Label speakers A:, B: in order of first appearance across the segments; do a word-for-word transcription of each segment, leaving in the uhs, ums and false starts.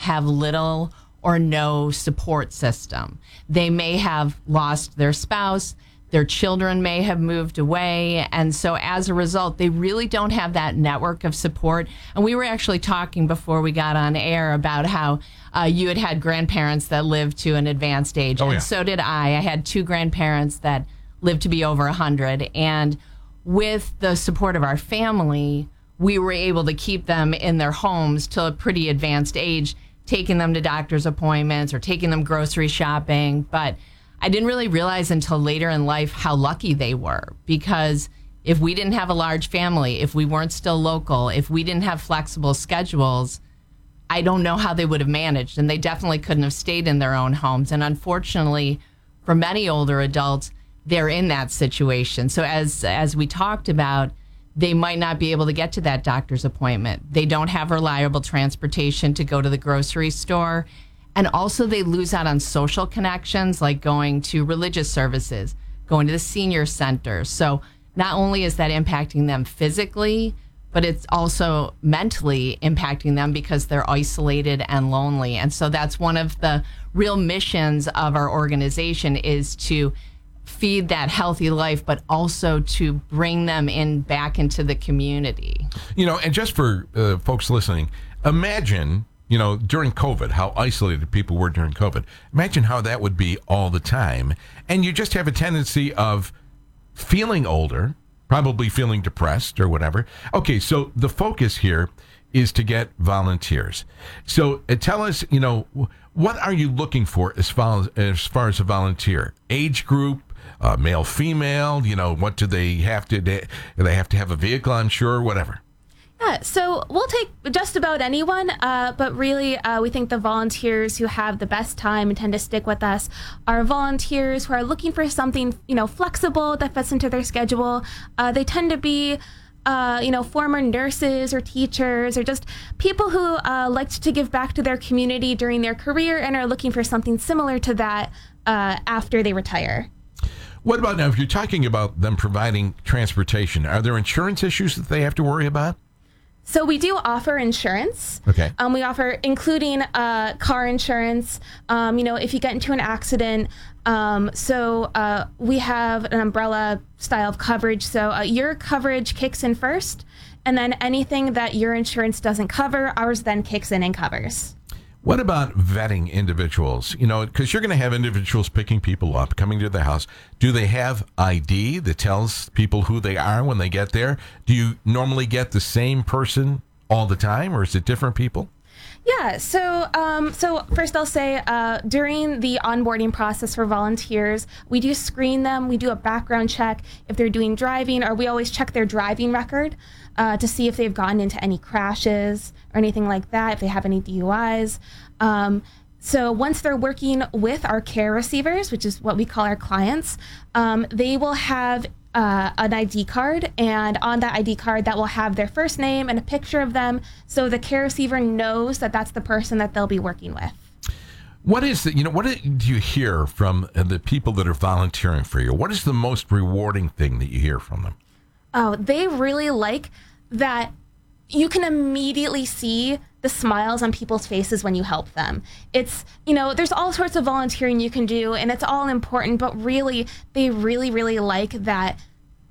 A: have little or no support system. They may have lost their spouse, their children may have moved away, and so as a result, they really don't have that network of support. And we were actually talking before we got on air about how uh, you had had grandparents that lived to an advanced age,
B: oh,
A: and
B: yeah.
A: so did I. I had two grandparents that lived to be over one hundred, and with the support of our family, we were able to keep them in their homes till a pretty advanced age, taking them to doctor's appointments or taking them grocery shopping. But I didn't really realize until later in life how lucky they were, because if we didn't have a large family, if we weren't still local, if we didn't have flexible schedules, I don't know how they would have managed. And they definitely couldn't have stayed in their own homes. And unfortunately, for many older adults, they're in that situation. So as as we talked about, they might not be able to get to that doctor's appointment. They don't have reliable transportation to go to the grocery store. And also they lose out on social connections, like going to religious services, going to the senior center. So not only is that impacting them physically, but it's also mentally impacting them because they're isolated and lonely. And so that's one of the real missions of our organization, is to feed that healthy life, but also to bring them in back into the community.
B: You know, and just for uh, folks listening, imagine, you know, during COVID, how isolated people were during COVID. Imagine how that would be all the time. And you just have a tendency of feeling older, probably feeling depressed or whatever. Okay, so the focus here is to get volunteers. So uh, tell us, you know, what are you looking for as far as, as far as a volunteer? Age group? Uh, male, female, you know, what do they have to, they, they have to have a vehicle, I'm sure, whatever.
C: Yeah, so we'll take just about anyone, uh, but really uh, we think the volunteers who have the best time and tend to stick with us are volunteers who are looking for something, you know, flexible that fits into their schedule. Uh, they tend to be, uh, you know, former nurses or teachers, or just people who uh, liked to give back to their community during their career and are looking for something similar to that uh, after they retire.
B: What about now, if you're talking about them providing transportation, are there insurance issues that they have to worry about?
C: So we do offer insurance.
B: Okay.
C: Um, we offer, including uh, car insurance, um, you know, if you get into an accident. Um, so uh, we have an umbrella style of coverage. So uh, your coverage kicks in first, and then anything that your insurance doesn't cover, ours then kicks in and covers.
B: What about vetting individuals? You know, because you're going to have individuals picking people up, coming to the house. Do they have I D that tells people who they are when they get there? Do you normally get the same person all the time, or is it different people?
C: Yeah, so um, so first I'll say uh, during the onboarding process for volunteers, we do screen them. We do a background check if they're doing driving, or we always check their driving record uh, to see if they've gotten into any crashes or anything like that, if they have any D U Is. Um, so once they're working with our care receivers, which is what we call our clients, um, they will have Uh, an I D card, and on that I D card that will have their first name and a picture of them, so the care receiver knows that that's the person that they'll be working with.
B: What is the, you know, what do you hear from the people that are volunteering for you? What is the most rewarding thing that you hear from them?
C: Oh, they really like that you can immediately see the smiles on people's faces when you help them. It's, you know, there's all sorts of volunteering you can do, and it's all important, but really, they really, really like that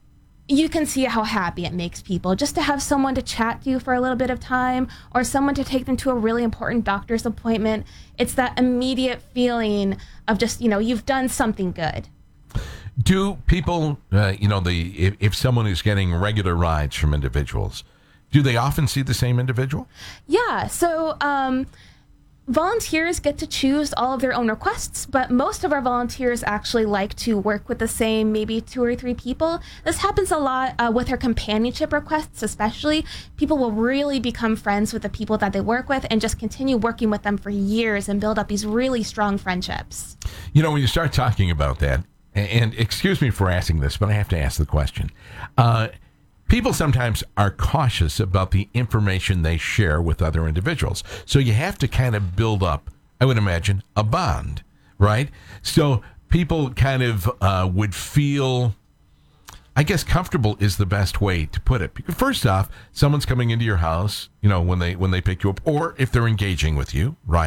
C: you can see how happy it makes people just to have someone to chat to for a little bit of time, or someone to take them to a really important doctor's appointment. It's that immediate feeling of just, you know, you've done something good.
B: Do people, uh, you know, the if, if someone is getting regular rides from individuals, do they often see the same individual?
C: Yeah, so um, volunteers get to choose all of their own requests, but most of our volunteers actually like to work with the same maybe two or three people. This happens a lot uh, with our companionship requests, especially. People will really become friends with the people that they work with and just continue working with them for years and build up these really strong friendships.
B: You know, when you start talking about that, and, and excuse me for asking this, but I have to ask the question. Uh, People sometimes are cautious about the information they share with other individuals. So you have to kind of build up, I would imagine, a bond, right? So people kind of uh, would feel, I guess comfortable is the best way to put it. Because first off, someone's coming into your house, you know, when they when they pick you up, or if they're engaging with you, right?